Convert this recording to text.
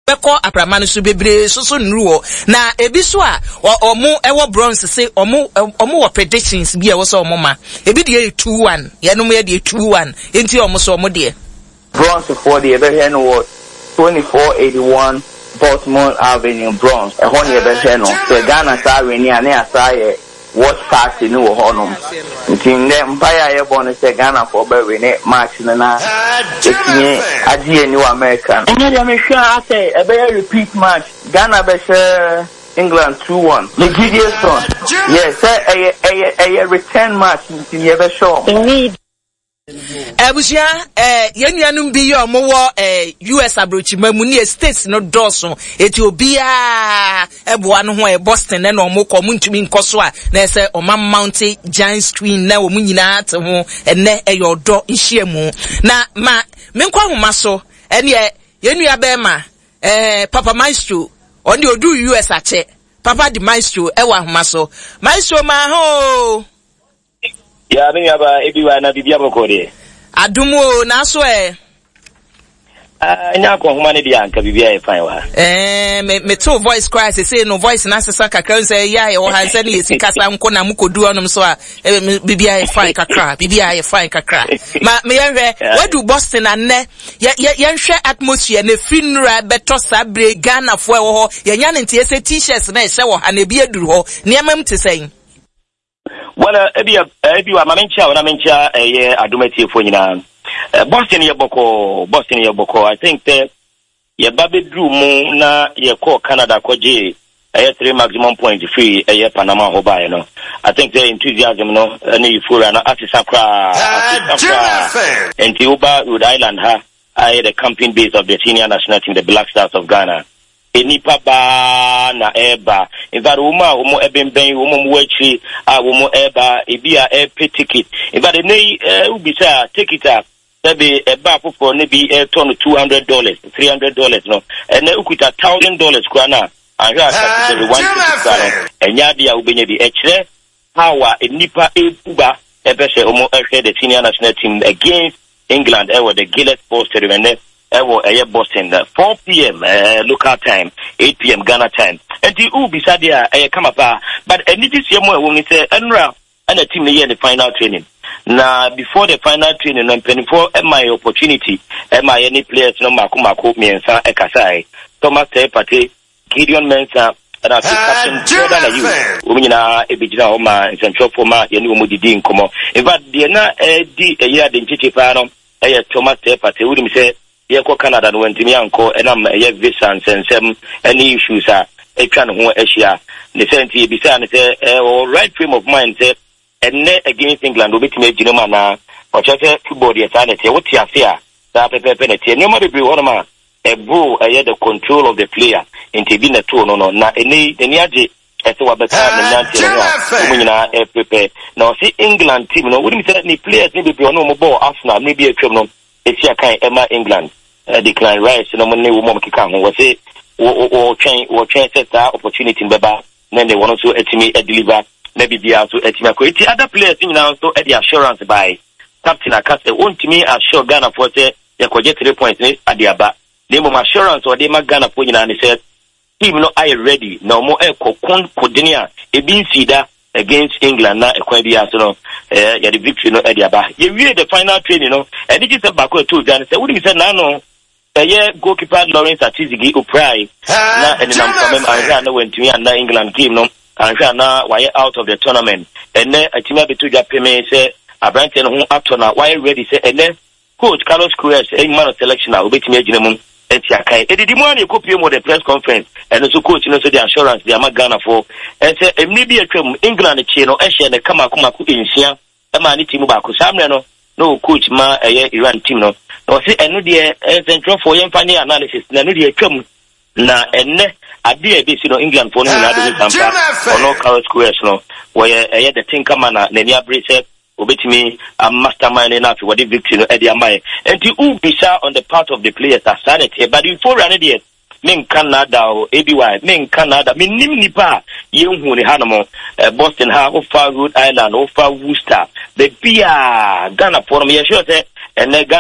beko apramanu so bebre so nruo na ebi so a omo ewo bronze say omo wo predictions bi e wo so omo ma ebi de 2-1 ye no me de 2-1 enti omo so omo de bronze for the ever hen was 2481 Baltimore Avenue Bronze e hon ye be hen no so Ghana sa weni ane asaye what fact ni wo honum ntin ne mpaya ye bon se Ghana for be we ne match na etinye adie ni wa American enye dia me hwa ase e be repeat match Ghana be England 2-1 the Gideon yes a return match ntin ye be show Ebusia yenuanum bi yo mo wo US abrochima mu ne states no doso Ethiopia eboa no ho Boston na no mo ko mu ntumi nkoso a na ese o man mountain giant screen na wo mu nyina ate ho ene eyodo nhyiamu na ma menkwa homa so ene yenua be ma Papa Maestro oni odu US ache Papa di Maestro ewa homa so Maestro ma ho ya me aba ebiwa na bibia bokode adumo na so nya ko homa ne dia anka bibia e fine wa me to voice cry say no voice na sesa kakra say ya e wo hanse ne yesi kasa nko na mukodu onom so a bibia e fine kakra bibia e fine kakra ma me yenhwe wadu Boston na ne yenhwe atmosphere ne funeral beto sabre Ghana fo e wo ho yenya ne ntie se t-shirts na e hye wo ha na bi aduru ho ne amam te sen wala ebiwa mamencha wana mencha ye adumeti fo nyina Boston ye boko I think ye babedru mu na ye ko Canada ko je 3 maximum point free ye Panama ho ba no I think the enthusiasm no ni fura na asisakra enti uba Rhode Island ha the camping base of the senior national team the Black Stars of Ghana enipa ba na eba infact umo ebemben umo wachi umo eba ebia ticket infact nei ubisa ticket be eba for ne bi ton $200 $300 no ene ukuta $1,000 kwa na ahwa ka the one ticket enya dia ubenye bi ekire hawa enipa ebuba ebese umo the senior national team against England the Gillett Sports Stadium Boston 4 p.m. Local time, 8 p.m. Ghana time. And the beside there come up, but this year more when we say Enra and a team in the final training. Now before the final training, and before my opportunity, my any players no Mako Miensa Ekasai, Thomas Tepate, Gideon Mensah, and I Captain Jordan you. Umina Ebijina Oma and Central Forma, Yenu Komo. In fact, the na a year the Chichipano, Thomas Tepate, wouldn't say. Yeko Canada no wentimi anko enam ye visa nsensem any issues a etwa ne ho ahia ne senti bisa ne say right frame of mind say enne against England obetimi agina na o chese football ye sanete wotia ase a da pepepe ne tie nyoma bebre wonoma ebro the control of the player into bi na to no na eni age ese wabeka ne nante no umunyina prepare na o see England team no wodi mi say ni players ni bebre no mo ball Arsenal maybe atwam no esi akan Emma England decline rights no money wo mo kika ho we say wo train set opportunity mbeba na they want to etimi deliver na bibia so etimi akoti other players in now so the assurance by captain akase wontimi assure Ghana for say they could get 3 points at the aba they mo assurance or they ma Ghana for nyina ne say team no I ready no mo ekokon kodenia ebi sida against England na ekwan bia so no ya the victory no at the aba you really the final training no and it is about to Ghana say what you say na no goalkeeper Lawrence Atizigi uprai na enam famem anja na wentumi na England game no anja na why out of the tournament ene atima betu japeme say abrante no ho ato na why ready say ene coach Carlos Queiroz man of selection na obetumi agina mum enti akai edidi mu an ekopie mo the press conference and so coach no so the assurance the Ghana for and say emni bi atwam England che no ehye ne kama ku ensia e ma ni team ba ko samre no coach ma Iran team no no say enu de central for yemfa ni analysis na no de atwam na enne ade e be si no England for no na do sampa ono Carlos Queiroz no where the tinker man na ni abrese obetimi mastermind na fi what the victory no e de amaye enti u bisa on the part of the players that started but before run there men Canada o ABY men Canada men nim nipa yenhu ne hanom Boston ha ofa Rhode Island ofa Worcester the bia Ghana for me sure say and